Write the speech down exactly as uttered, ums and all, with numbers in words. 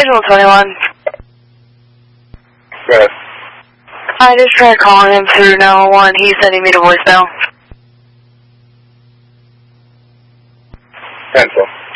Visual twenty-one. Yes. I just tried calling him through nine one one. He's sending me to voicemail. Cancel.